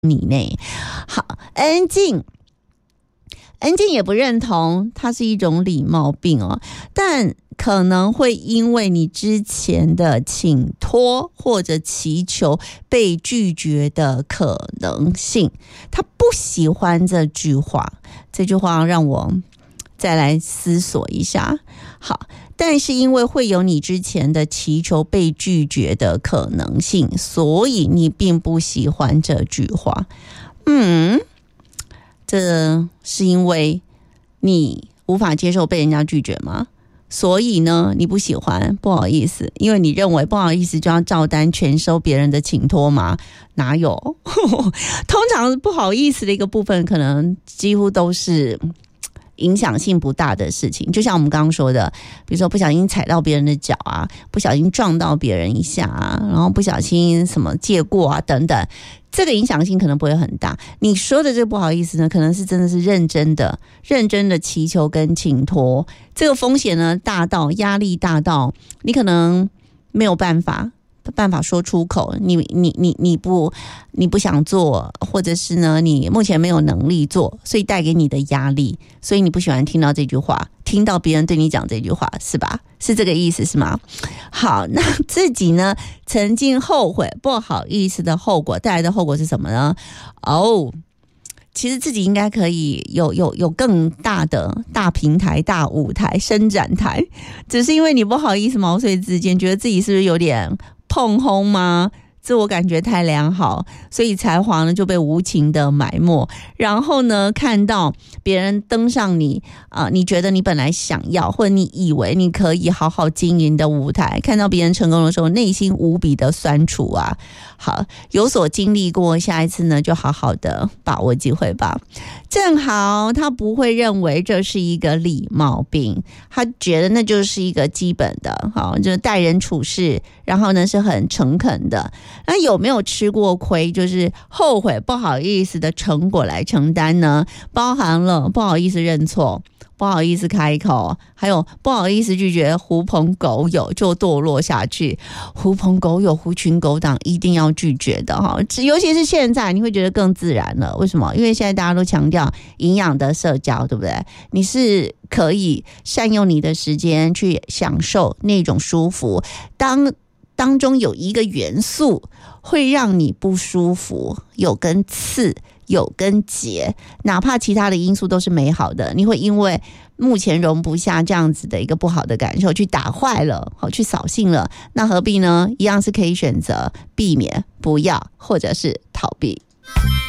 你内。好，安静也不认同它是一种礼貌病哦，但可能会因为你之前的请托或者祈求被拒绝的可能性，他不喜欢这句话让我再来思索一下。好，但是因为会有你之前的祈求被拒绝的可能性，所以你并不喜欢这句话。这是因为你无法接受被人家拒绝吗？所以呢，你不喜欢，不好意思，因为你认为不好意思就要照单全收别人的请托吗？哪有？通常不好意思的一个部分，可能几乎都是影响性不大的事情，就像我们刚刚说的，比如说不小心踩到别人的脚啊，不小心撞到别人一下啊，然后不小心什么借过啊等等，这个影响性可能不会很大。你说的这个不好意思呢，可能是真的是认真的祈求跟请托，这个风险呢大到压力大到你可能没有办法说出口，你不想做，或者是呢你目前没有能力做，所以带给你的压力，所以你不喜欢听到这句话，听到别人对你讲这句话，是吧？是这个意思是吗？好，那自己呢曾经后悔不好意思的后果，带来的后果是什么呢？其实自己应该可以有更大的大平台、大舞台、伸展台，只是因为你不好意思毛遂自荐，觉得自己是不是有点碰轰吗？自我感觉太良好，所以才华呢就被无情的埋没。然后呢，看到别人登上你你觉得你本来想要或者你以为你可以好好经营的舞台，看到别人成功的时候，内心无比的酸楚啊。好，有所经历过，下一次呢就好好的把握机会吧。正好他不会认为这是一个礼貌病，他觉得那就是一个基本的，好，就是待人处事，然后呢是很诚恳的。那有没有吃过亏，就是后悔不好意思的成果来承担呢？包含了不好意思认错，不好意思开口，还有不好意思拒绝狐朋狗友就堕落下去。狐朋狗友、狐群狗党一定要拒绝的哈，尤其是现在你会觉得更自然了。为什么？因为现在大家都强调营养的社交，对不对？你是可以善用你的时间去享受那种舒服，当中有一个元素会让你不舒服，有根刺，有根结，哪怕其他的因素都是美好的，你会因为目前容不下这样子的一个不好的感受去打坏了，去扫兴了，那何必呢？一样是可以选择避免、不要或者是逃避。